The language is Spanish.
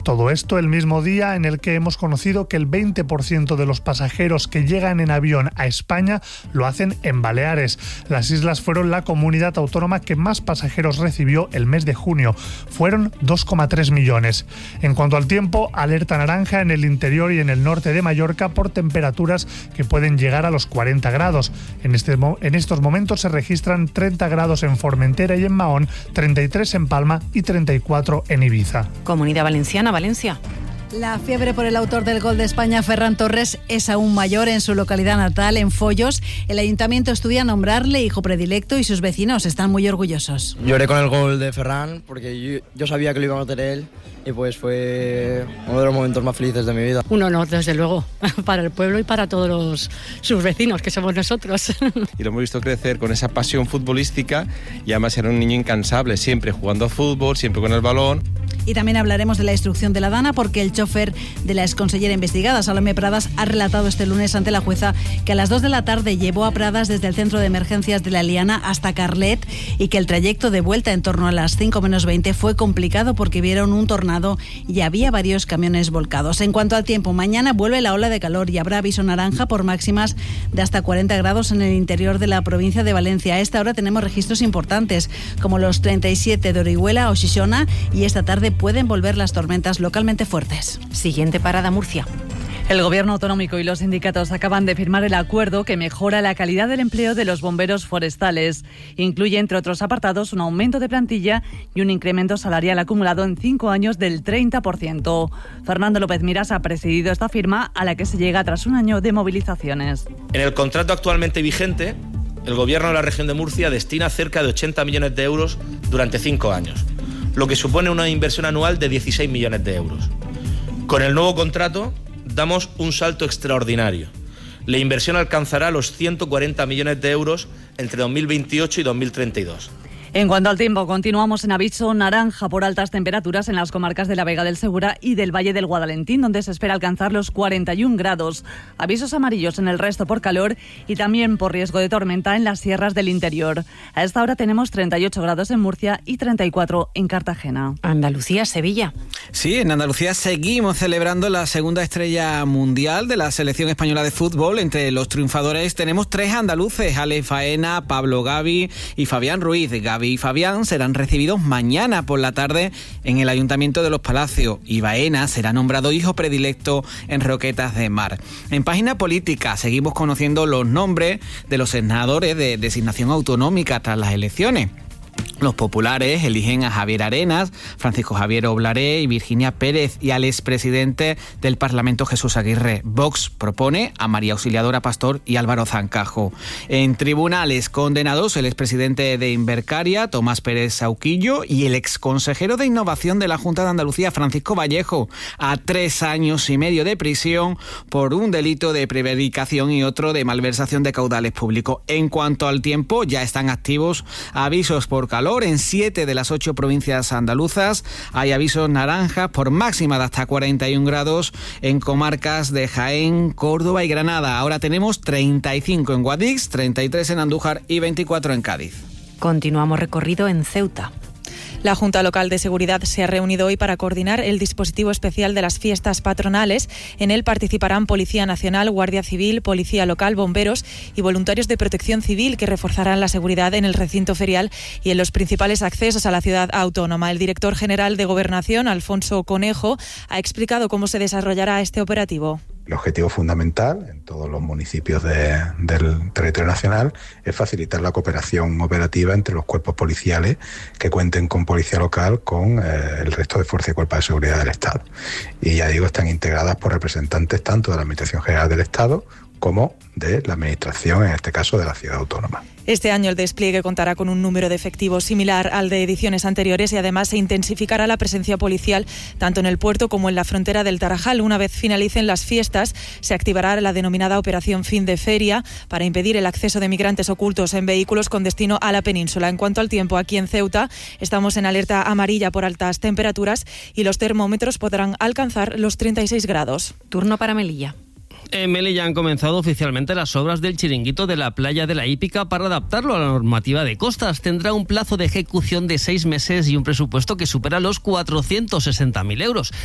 Todo esto el mismo día en el que hemos conocido que el 20% de los pasajeros que llegan en avión a España lo hacen en Baleares. Las islas fueron la comunidad autónoma que más pasajeros recibió el mes de junio. Fueron 2,3 millones. En cuanto al tiempo, alerta naranja en el interior y en el norte de Mallorca por temperaturas que pueden llegar a los 40 grados. En estos momentos se registran 30 grados en Formentera y en Mahón, 33 en Palma y 34 en Ibiza. Comunidad Valenciana, Valencia. La fiebre por el autor del gol de España, Ferran Torres, es aún mayor en su localidad natal, en Follos. El ayuntamiento estudia nombrarle hijo predilecto y sus vecinos están muy orgullosos. Lloré con el gol de Ferran porque yo sabía que lo iba a meter él y pues fue uno de los momentos más felices de mi vida. Un honor, desde luego, para el pueblo y para todos sus vecinos, que somos nosotros. Y lo hemos visto crecer con esa pasión futbolística y además era un niño incansable, siempre jugando a fútbol, siempre con el balón. Y también hablaremos de la instrucción de la Dana porque el chofer de la exconsellera investigada, Salomé Pradas, ha relatado este lunes ante la jueza que a las 2 de la tarde llevó a Pradas desde el centro de emergencias de la Liana hasta Carlet y que el trayecto de vuelta en torno a las 5 menos 20 fue complicado porque vieron un tornado y había varios camiones volcados. En cuanto al tiempo, mañana vuelve la ola de calor y habrá aviso naranja por máximas de hasta 40 grados en el interior de la provincia de Valencia. A esta hora tenemos registros importantes como los 37 de Orihuela o Xixona y esta tarde pueden volver las tormentas localmente fuertes. Siguiente parada, Murcia. El Gobierno autonómico y los sindicatos acaban de firmar el acuerdo que mejora la calidad del empleo de los bomberos forestales. Incluye, entre otros apartados, un aumento de plantilla y un incremento salarial acumulado en 5 años del 30%. Fernando López Miras ha presidido esta firma a la que se llega tras un año de movilizaciones. En el contrato actualmente vigente, el Gobierno de la región de Murcia destina cerca de 80 millones de euros durante 5 años, lo que supone una inversión anual de 16 millones de euros. Con el nuevo contrato damos un salto extraordinario. La inversión alcanzará los 140 millones de euros entre 2028 y 2032. En cuanto al tiempo, continuamos en aviso naranja por altas temperaturas en las comarcas de la Vega del Segura y del Valle del Guadalentín, donde se espera alcanzar los 41 grados. Avisos amarillos en el resto por calor y también por riesgo de tormenta en las sierras del interior. A esta hora tenemos 38 grados en Murcia y 34 en Cartagena. Andalucía, Sevilla. Sí, en Andalucía seguimos celebrando la segunda estrella mundial de la selección española de fútbol. Entre los triunfadores tenemos 3 andaluces, Ale Faena, Pablo Gavi y Fabián Ruiz. Gavi y Fabián serán recibidos mañana por la tarde en el Ayuntamiento de Los Palacios y Baena será nombrado hijo predilecto en Roquetas de Mar. En página política seguimos conociendo los nombres de los senadores de designación autonómica tras las elecciones. Los populares eligen a Javier Arenas, Francisco Javier Oblaré y Virginia Pérez y al expresidente del Parlamento Jesús Aguirre. Vox propone a María Auxiliadora Pastor y Álvaro Zancajo. En tribunales condenados el expresidente de Invercaria, Tomás Pérez Sauquillo, y el exconsejero de Innovación de la Junta de Andalucía, Francisco Vallejo, a 3 años y medio de prisión por un delito de prevaricación y otro de malversación de caudales públicos. En cuanto al tiempo, ya están activos avisos por calor en 7 de las 8 provincias andaluzas. Hay avisos naranjas por máxima de hasta 41 grados en comarcas de Jaén, Córdoba y Granada. Ahora tenemos 35 en Guadix, 33 en Andújar y 24 en Cádiz. Continuamos recorrido en Ceuta. La Junta Local de Seguridad se ha reunido hoy para coordinar el dispositivo especial de las fiestas patronales. En él participarán Policía Nacional, Guardia Civil, Policía Local, bomberos y voluntarios de Protección Civil que reforzarán la seguridad en el recinto ferial y en los principales accesos a la ciudad autónoma. El director general de Gobernación, Alfonso Conejo, ha explicado cómo se desarrollará este operativo. El objetivo fundamental en todos los municipios del territorio nacional es facilitar la cooperación operativa entre los cuerpos policiales que cuenten con policía local con el resto de fuerzas y cuerpos de seguridad del Estado. Y ya digo, están integradas por representantes tanto de la Administración General del Estado como de la Administración, en este caso de la ciudad autónoma. Este año el despliegue contará con un número de efectivos similar al de ediciones anteriores y además se intensificará la presencia policial tanto en el puerto como en la frontera del Tarajal. Una vez finalicen las fiestas, se activará la denominada Operación Fin de Feria para impedir el acceso de migrantes ocultos en vehículos con destino a la península. En cuanto al tiempo, aquí en Ceuta estamos en alerta amarilla por altas temperaturas y los termómetros podrán alcanzar los 36 grados. Turno para Melilla. En Melilla han comenzado oficialmente las obras del chiringuito de la playa de la Hípica para adaptarlo a la normativa de costas. Tendrá un plazo de ejecución de 6 meses y un presupuesto que supera los 460.000 euros.